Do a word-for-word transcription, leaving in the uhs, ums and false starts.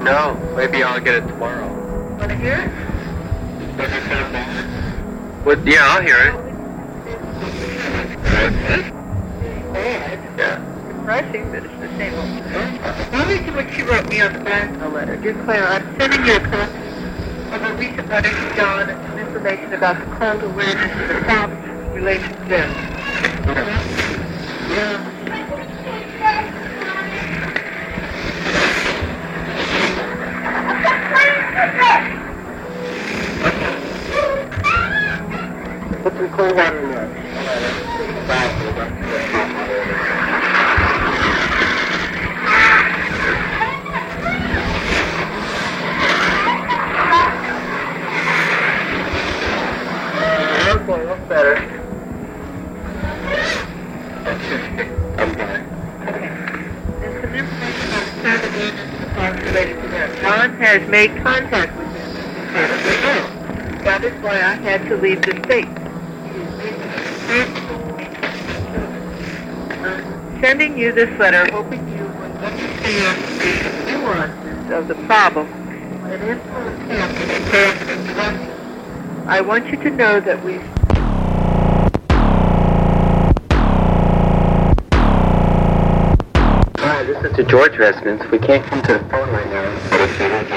No, maybe I'll get it tomorrow. Want to hear it? Does it sound bad? What? Yeah, I'll hear it. Bad. Yeah. Refreshing, but it's the same old. Let me see what she wrote me on the back of the letter. Dear Claire, I'm sending you a copy of a recent letter to John and some information about the call to awareness of the problems related to them. Yeah. Put some cold water in there. Okay, that's better. I'm fine. Okay. There's some information on the family and the problems related to them. John has made contact with them. That is why I had to leave the state. I'm sending you this letter, hoping you will understand the nuances of the problem. It is I want you to know that we Hi, this is to George Residence. We can't come to the phone right now.